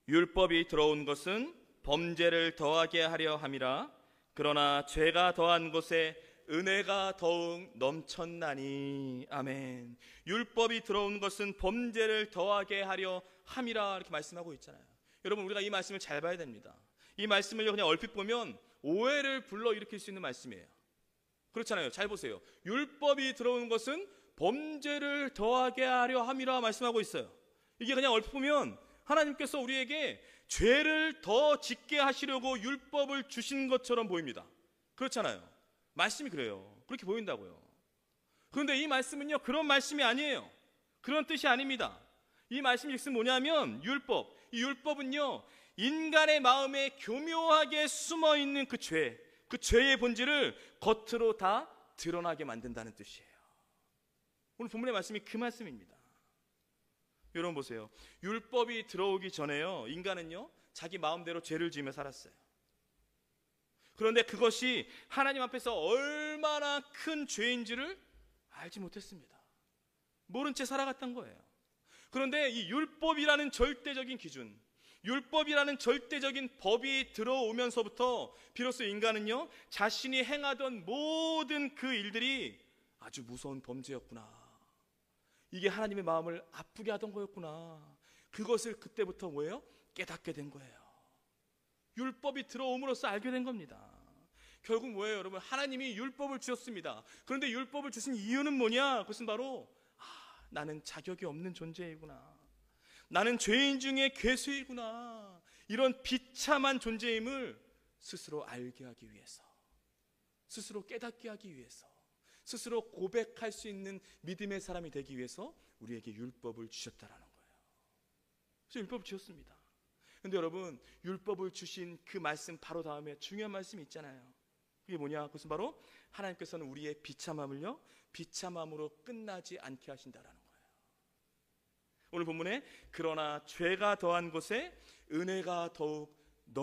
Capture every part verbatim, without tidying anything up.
율법이 들어온 것은 범죄를 더하게 하려 함이라. 그러나 죄가 더한 곳에 은혜가 더욱 넘쳤나니. 아멘. 율법이 들어온 것은 범죄를 더하게 하려 함이라, 이렇게 말씀하고 있잖아요. 여러분, 우리가 이 말씀을 잘 봐야 됩니다. 이 말씀을 그냥 얼핏 보면 오해를 불러일으킬 수 있는 말씀이에요. 그렇잖아요. 잘 보세요. 율법이 들어온 것은 범죄를 더하게 하려 함이라 말씀하고 있어요. 이게 그냥 얼핏 보면 하나님께서 우리에게 죄를 더 짓게 하시려고 율법을 주신 것처럼 보입니다. 그렇잖아요. 말씀이 그래요. 그렇게 보인다고요. 그런데 이 말씀은요, 그런 말씀이 아니에요. 그런 뜻이 아닙니다. 이 말씀이 즉슨 뭐냐면 율법, 이 율법은요, 인간의 마음에 교묘하게 숨어있는 그 죄, 그 죄의 본질을 겉으로 다 드러나게 만든다는 뜻이에요. 오늘 본문의 말씀이 그 말씀입니다. 여러분 보세요. 율법이 들어오기 전에요, 인간은요, 자기 마음대로 죄를 지으며 살았어요. 그런데 그것이 하나님 앞에서 얼마나 큰 죄인지를 알지 못했습니다. 모른 채 살아갔던 거예요. 그런데 이 율법이라는 절대적인 기준, 율법이라는 절대적인 법이 들어오면서부터 비로소 인간은요, 자신이 행하던 모든 그 일들이 아주 무서운 범죄였구나, 이게 하나님의 마음을 아프게 하던 거였구나, 그것을 그때부터 뭐예요? 깨닫게 된 거예요. 율법이 들어옴으로써 알게 된 겁니다. 결국 뭐예요, 여러분? 하나님이 율법을 주셨습니다. 그런데 율법을 주신 이유는 뭐냐? 그것은 바로 아, 나는 자격이 없는 존재이구나, 나는 죄인 중에 괴수이구나, 이런 비참한 존재임을 스스로 알게 하기 위해서, 스스로 깨닫게 하기 위해서, 스스로 고백할 수 있는 믿음의 사람이 되기 위해서 우리에게 율법을 주셨다라는 거예요. 그래서 율법을 주셨습니다. 그런데 여러분, 율법을 주신 그 말씀 바로 다음에 중요한 말씀이 있잖아요. 그게 뭐냐? 그것은 바로 하나님께서는 우리의 비참함을요, 비참함으로 끝나지 않게 하신다라는 거예요. 오늘 본문에 그러나 죄가 더한 곳에 은혜가 더욱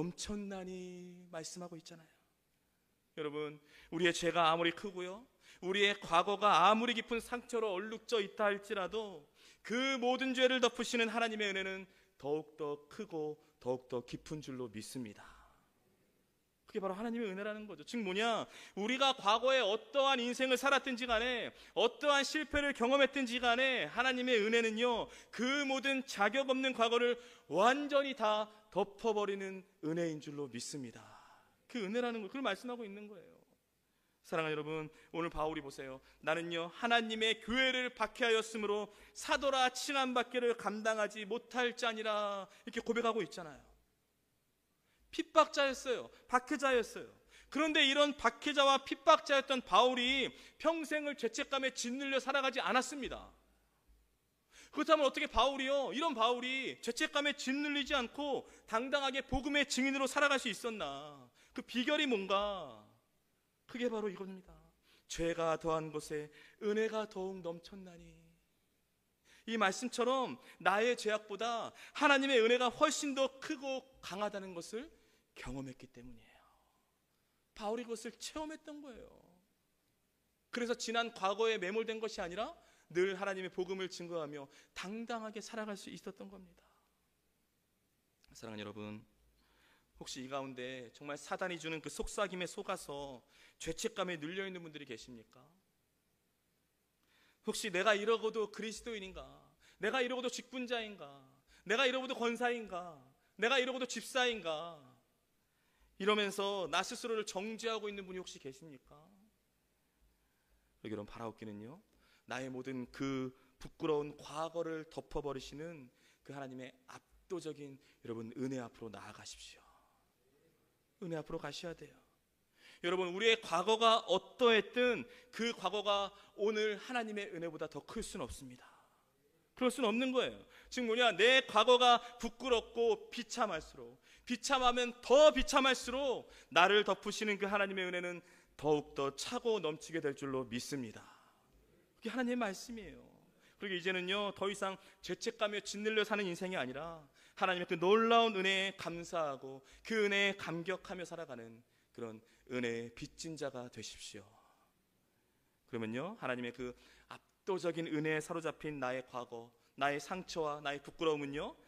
넘쳤나니 말씀하고 있잖아요. 여러분, 우리의 죄가 아무리 크고요, 우리의 과거가 아무리 깊은 상처로 얼룩져 있다 할지라도 그 모든 죄를 덮으시는 하나님의 은혜는 더욱더 크고 더욱더 깊은 줄로 믿습니다. 그게 바로 하나님의 은혜라는 거죠. 즉 뭐냐, 우리가 과거에 어떠한 인생을 살았든지 간에, 어떠한 실패를 경험했든지 간에 하나님의 은혜는요, 그 모든 자격 없는 과거를 완전히 다 덮어버리는 은혜인 줄로 믿습니다. 그 은혜라는 걸 그걸 말씀하고 있는 거예요. 사랑하는 여러분, 오늘 바울이 보세요. 나는요, 하나님의 교회를 박해하였으므로 사도라 칭함받기를 감당하지 못할 자니라, 이렇게 고백하고 있잖아요. 핍박자였어요. 박해자였어요. 그런데 이런 박해자와 핍박자였던 바울이 평생을 죄책감에 짓눌려 살아가지 않았습니다. 그렇다면 어떻게 바울이요, 이런 바울이 죄책감에 짓눌리지 않고 당당하게 복음의 증인으로 살아갈 수 있었나? 그 비결이 뭔가? 그게 바로 이겁니다. 죄가 더한 곳에 은혜가 더욱 넘쳤나니. 이 말씀처럼 나의 죄악보다 하나님의 은혜가 훨씬 더 크고 강하다는 것을 경험했기 때문이에요. 바울이 그것을 체험했던 거예요. 그래서 지난 과거에 매몰된 것이 아니라 늘 하나님의 복음을 증거하며 당당하게 살아갈 수 있었던 겁니다. 사랑하는 여러분, 혹시 이 가운데 정말 사단이 주는 그 속삭임에 속아서 죄책감에 눌려있는 분들이 계십니까? 혹시 내가 이러고도 그리스도인인가? 내가 이러고도 직분자인가? 내가 이러고도 권사인가? 내가 이러고도 집사인가? 이러면서 나 스스로를 정죄하고 있는 분이 혹시 계십니까? 여러분, 바라옵기는요, 나의 모든 그 부끄러운 과거를 덮어버리시는 그 하나님의 압도적인 여러분 은혜 앞으로 나아가십시오. 은혜 앞으로 가셔야 돼요. 여러분, 우리의 과거가 어떠했든 그 과거가 오늘 하나님의 은혜보다 더 클 수는 없습니다. 그럴 수는 없는 거예요. 즉 뭐냐, 내 과거가 부끄럽고 비참할수록, 비참하면 더 비참할수록 나를 덮으시는 그 하나님의 은혜는 더욱더 차고 넘치게 될 줄로 믿습니다. 그게 하나님의 말씀이에요. 그리고 이제는요, 더 이상 죄책감에 짓눌려 사는 인생이 아니라 하나님의 그 놀라운 은혜에 감사하고 그 은혜에 감격하며 살아가는 그런 은혜의 빚진 자가 되십시오. 그러면요, 하나님의 그 압도적인 은혜에 사로잡힌 나의 과거, 나의 상처와 나의 부끄러움은요,